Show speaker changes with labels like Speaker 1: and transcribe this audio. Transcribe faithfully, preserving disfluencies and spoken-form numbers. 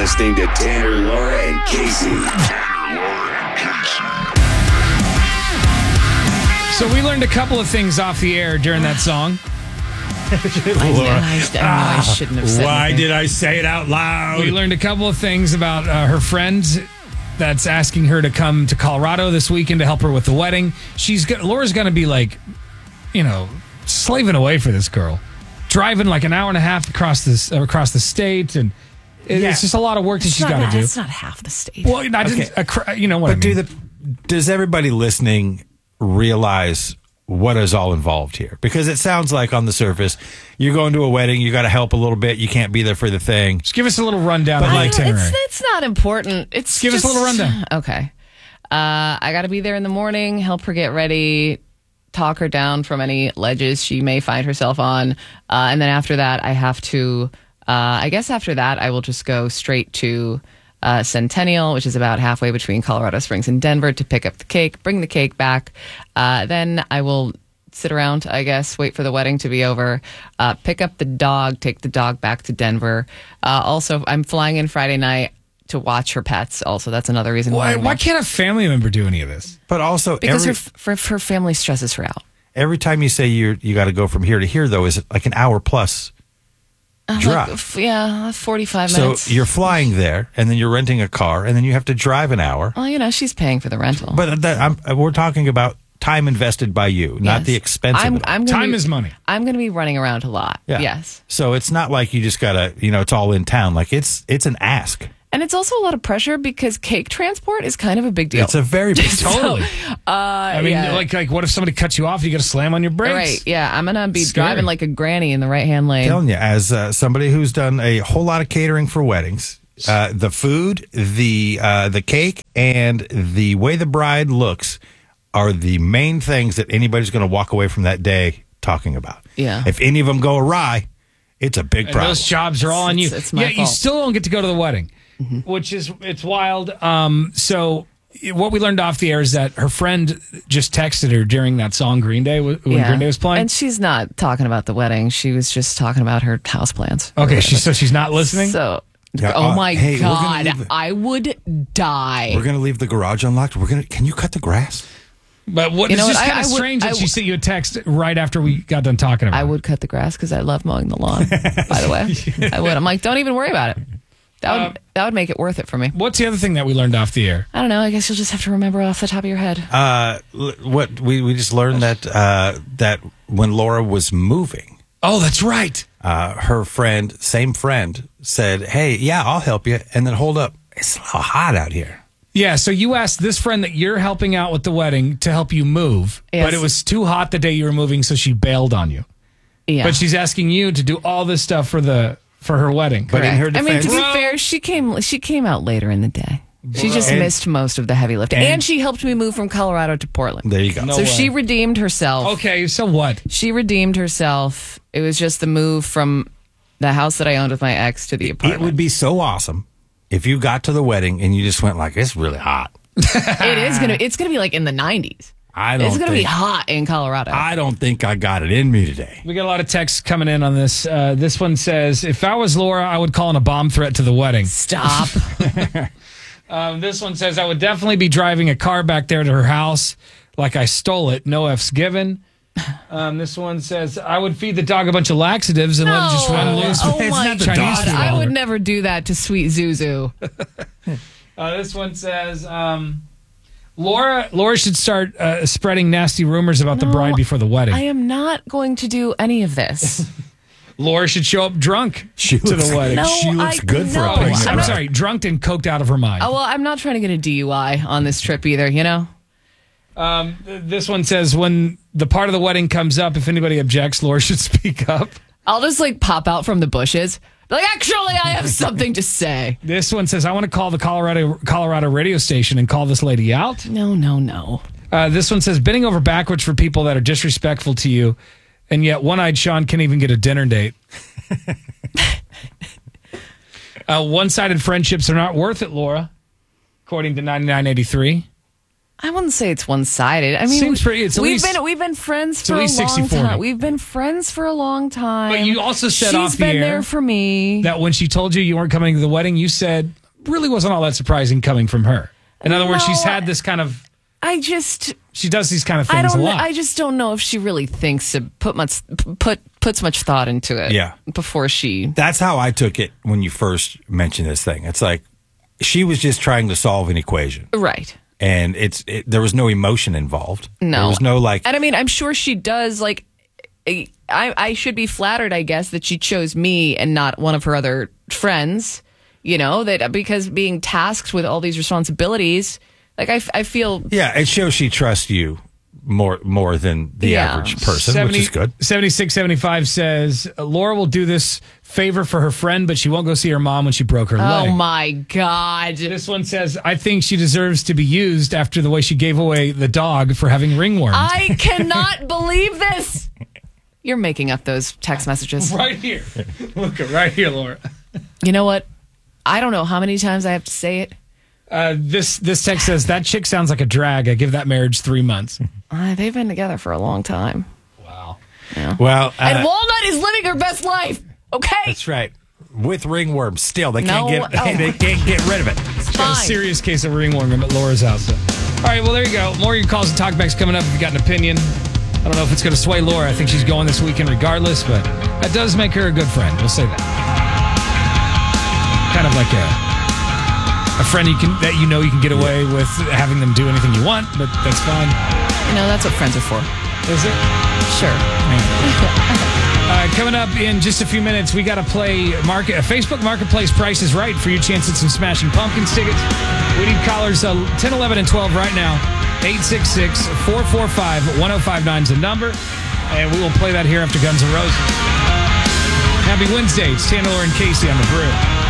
Speaker 1: listening to Tanner, Laura, and Casey.
Speaker 2: So we learned a couple of things off the air during that song.
Speaker 3: I, know, I, I, know I shouldn't have said
Speaker 4: Why
Speaker 3: anything.
Speaker 4: did I say it out loud?
Speaker 2: We learned a couple of things about uh, her friend that's asking her to come to Colorado this weekend to help her with the wedding. She's go- Laura's going to be like, you know, slaving away for this girl, driving like an hour and a half across this uh, across the state, and it,
Speaker 4: Yeah.
Speaker 2: it's just a lot of work that
Speaker 3: It's
Speaker 2: she's
Speaker 3: not-
Speaker 2: got to do.
Speaker 3: It's not half the state.
Speaker 2: Well, I didn't.
Speaker 4: Okay.
Speaker 2: A cr- you know what
Speaker 4: But
Speaker 2: I
Speaker 4: do
Speaker 2: mean.
Speaker 4: the does everybody listening realize what is all involved here? Because it sounds like on the surface, you're going to a wedding, you got to help a little bit, you can't be there for the thing.
Speaker 2: Just give us a little rundown of
Speaker 4: But
Speaker 2: the
Speaker 4: like-
Speaker 3: I don't-
Speaker 2: itinerary.
Speaker 3: it's, it's not important. It's
Speaker 2: Give us a
Speaker 3: just-
Speaker 2: little rundown.
Speaker 3: Okay. Uh, I got to be there in the morning, help her get ready, talk her down from any ledges she may find herself on. Uh, and then after that, I have to, uh, I guess after that, I will just go straight to uh, Centennial, which is about halfway between Colorado Springs and Denver, to pick up the cake, bring the cake back. Uh, then I will sit around, I guess, wait for the wedding to be over, uh, pick up the dog, take the dog back to Denver. Uh, also, I'm flying in Friday night to watch her pets. Also, that's another reason why.
Speaker 2: Why,
Speaker 3: I
Speaker 2: why
Speaker 3: want-
Speaker 2: can't a family member do any of this?
Speaker 4: But also,
Speaker 3: because
Speaker 4: every,
Speaker 3: her, f- her, her family stresses her out.
Speaker 4: every time you say you you got to go from here to here, though, is it like an hour plus
Speaker 3: Uh,
Speaker 4: drive?
Speaker 3: Like, f- yeah, forty-five
Speaker 4: So
Speaker 3: minutes.
Speaker 4: you're flying there, and then you're renting a car, and then you have to drive an hour.
Speaker 3: Well, you know, she's paying for the rental.
Speaker 4: But that, I'm, we're talking about time invested by you, not
Speaker 3: Yes.
Speaker 4: the expense
Speaker 3: I'm,
Speaker 4: of it.
Speaker 3: I'm gonna
Speaker 2: Time
Speaker 3: be,
Speaker 2: is money.
Speaker 3: I'm going to be running around a lot.
Speaker 4: Yeah.
Speaker 3: Yes.
Speaker 4: So it's not like you just gotta, you know, it's all in town. Like it's it's an ask.
Speaker 3: And it's also a lot of pressure because cake transport is kind of a big deal.
Speaker 4: It's a very big
Speaker 2: Totally.
Speaker 3: uh,
Speaker 2: I mean,
Speaker 3: yeah.
Speaker 2: like, like, what if somebody cuts you off? You got to slam on your brakes.
Speaker 3: Right. Yeah. I'm going to be
Speaker 2: Scary.
Speaker 3: driving like a granny in the right hand lane.
Speaker 4: telling you, as uh, somebody who's done a whole lot of catering for weddings, uh, the food, the uh, the cake, and the way the bride looks are the main things that anybody's going to walk away from that day talking about.
Speaker 3: Yeah.
Speaker 4: If any of them go awry, it's a big
Speaker 2: And
Speaker 4: problem.
Speaker 2: those jobs are all on you.
Speaker 3: It's- it's my
Speaker 2: yeah, you
Speaker 3: fault.
Speaker 2: still don't get to go to the wedding, which is it's wild. Um, so what we learned off the air is that her friend just texted her during that song Green Day when
Speaker 3: Yeah.
Speaker 2: Green Day was playing.
Speaker 3: And she's not talking about the wedding. She was just talking about her house plans.
Speaker 2: okay, she's so she's not listening.
Speaker 3: So,
Speaker 4: Yeah,
Speaker 3: oh
Speaker 4: uh,
Speaker 3: my
Speaker 4: hey, we're gonna
Speaker 3: God,
Speaker 4: leave it.
Speaker 3: I would die.
Speaker 4: We're going to leave the garage unlocked. We're going to. Can you cut the grass?
Speaker 2: But what
Speaker 3: You
Speaker 2: it's
Speaker 3: know
Speaker 2: just
Speaker 3: what, I-
Speaker 2: kind of
Speaker 3: I would-
Speaker 2: strange that
Speaker 3: I
Speaker 2: she
Speaker 3: would-
Speaker 2: sent you a text right after we got done talking about
Speaker 3: I
Speaker 2: it.
Speaker 3: would cut the grass because I love mowing the lawn. By the way, I would. I'm like, don't even worry about it. That would
Speaker 2: Um,
Speaker 3: that would make it worth it for me.
Speaker 2: What's the other thing that we learned off the air?
Speaker 3: I don't know. I guess you'll just have to remember off the top of your head.
Speaker 4: Uh, l- what we we just learned that uh, that when Laura was moving,
Speaker 2: Oh, that's right.
Speaker 4: uh, her friend, same friend, said, "Hey, yeah, I'll help you." And then hold up, it's a little hot out here.
Speaker 2: Yeah, so you asked this friend that you're helping out with the wedding to help you move,
Speaker 3: Yes.
Speaker 2: but it was too hot the day you were moving, so she bailed on you.
Speaker 3: Yeah.
Speaker 2: But she's asking you to do all this stuff for the for her wedding.
Speaker 4: But in her
Speaker 3: I mean,
Speaker 4: defense,
Speaker 3: to be
Speaker 2: Bro.
Speaker 3: fair, she came she came out later in the day. She just
Speaker 4: And-
Speaker 3: missed most of the heavy lifting,
Speaker 4: and-
Speaker 3: and, she helped me move from Colorado to Portland.
Speaker 4: there you go.
Speaker 2: No
Speaker 3: so
Speaker 2: way.
Speaker 3: she redeemed herself.
Speaker 2: Okay, so what?
Speaker 3: She redeemed herself. It was just the move from the house that I owned with my ex to the
Speaker 4: It
Speaker 3: apartment.
Speaker 4: would be so awesome if you got to the wedding and you just went like, "It's really hot."
Speaker 3: It is gonna. It's gonna be like in the nineties.
Speaker 4: I don't.
Speaker 3: It's gonna
Speaker 4: think,
Speaker 3: be hot in Colorado.
Speaker 4: I don't think I got it in me today.
Speaker 2: We got a lot of texts coming in on this. Uh, this one says, if I was Laura, I would call in a bomb threat to the wedding.
Speaker 3: Stop.
Speaker 2: Um, this one says, I would definitely be driving a car back there to her house like I stole it. No F's given. Um, this one says, I would feed the dog a bunch of laxatives and let it just run loose.
Speaker 3: Oh
Speaker 2: It's
Speaker 3: my
Speaker 2: not the
Speaker 3: God!
Speaker 2: Chinese food
Speaker 3: I
Speaker 2: order.
Speaker 3: would never do that to sweet Zuzu.
Speaker 2: Uh, this one says, um, Laura Laura should start uh, spreading nasty rumors about the
Speaker 3: No,
Speaker 2: bride before the wedding.
Speaker 3: I am not going to do any of this.
Speaker 2: Laura should show up drunk
Speaker 4: She
Speaker 2: to
Speaker 4: looks,
Speaker 2: the wedding.
Speaker 3: No,
Speaker 4: she looks
Speaker 3: I-
Speaker 4: good for
Speaker 3: no,
Speaker 4: a pregnant
Speaker 2: I'm
Speaker 3: I'm
Speaker 4: bride.
Speaker 2: sorry, drunk and coked out of her mind.
Speaker 3: Oh well, I'm not trying to get a D U I on this trip either. You know.
Speaker 2: Um, th- this one says, when the part of the wedding comes up, if anybody objects, Laura should speak up.
Speaker 3: I'll just like pop out from the bushes. Be like, actually, I have something to say.
Speaker 2: This one says, I want to call the Colorado Colorado radio station and call this lady out.
Speaker 3: No, no, no.
Speaker 2: Uh, this one says, bending over backwards for people that are disrespectful to you, and yet one-eyed Sean can't even get a dinner date. uh, one-sided friendships are not worth it, Laura, according to ninety-nine eighty-three.
Speaker 3: I wouldn't say it's one-sided. I mean,
Speaker 2: Seems pretty- it's at
Speaker 3: we've
Speaker 2: least-
Speaker 3: been we've been friends
Speaker 2: at
Speaker 3: for a
Speaker 2: least
Speaker 3: long
Speaker 2: sixty forty.
Speaker 3: time. We've been friends for a long time.
Speaker 2: But you also said
Speaker 3: She's
Speaker 2: off the
Speaker 3: been
Speaker 2: air
Speaker 3: there for me.
Speaker 2: that when she told you you weren't coming to the wedding, you said really wasn't all that surprising coming from her. In other words,
Speaker 3: No,
Speaker 2: she's had this kind of,
Speaker 3: I just
Speaker 2: she does these kind of
Speaker 3: I
Speaker 2: things a
Speaker 3: don't.
Speaker 2: lot.
Speaker 3: I just don't know if she really thinks to put much put puts much thought into it.
Speaker 4: Yeah.
Speaker 3: Before she.
Speaker 4: That's how I took it when you first mentioned this thing. It's like she was just trying to solve an equation.
Speaker 3: Right.
Speaker 4: And it's it, there was no emotion involved.
Speaker 3: No.
Speaker 4: There was no like.
Speaker 3: And I mean, I'm sure she does. Like, I I should be flattered, I guess, that she chose me and not one of her other friends. You know, that because being tasked with all these responsibilities, like I, I feel.
Speaker 4: Yeah, it shows she trusts you more more than the
Speaker 3: Yeah.
Speaker 4: average person,
Speaker 2: seventy
Speaker 4: which is good.
Speaker 2: seventy-six seventy-five says Laura will do this favor for her friend, but she won't go see her mom when she broke her leg.
Speaker 3: Oh my God.
Speaker 2: This one says, I think she deserves to be used after the way she gave away the dog for having ringworms.
Speaker 3: I cannot believe this. You're making up those text messages.
Speaker 2: Right here. Look, right here, Laura.
Speaker 3: You know what? I don't know how many times I have to say it.
Speaker 2: Uh, this this text says, that chick sounds like a drag. I give that marriage three months.
Speaker 3: Uh, they've been together for a long time.
Speaker 2: Wow.
Speaker 4: Well, uh,
Speaker 3: And Walnut is living her best life. Okay?
Speaker 4: that's right. With ringworms, still they can't
Speaker 3: No,
Speaker 4: get
Speaker 3: oh.
Speaker 4: they can't get rid of it.
Speaker 2: Got a
Speaker 3: Fine.
Speaker 2: serious case of ringworm at Laura's house. So. All right, well, there you go. More of your calls and talkbacks coming up if you got an opinion. I don't know if it's going to sway Laura. I think she's going this weekend regardless, but that does make her a good friend. We'll say that. Kind of like a a friend you can that you know you can get away with having them do anything you want, but that's fine.
Speaker 3: You know, that's what friends are for.
Speaker 2: Is it?
Speaker 3: Sure.
Speaker 2: Uh, coming up in just a few minutes, we got to play market uh, Facebook Marketplace Price is Right for your chance at some Smashing Pumpkins tickets. We need callers uh, ten, eleven, and twelve right now. eight six six, four four five, one oh five nine is the number. And we will play that here after Guns N' Roses. Happy Wednesday. It's Tanner and Casey on the Brew.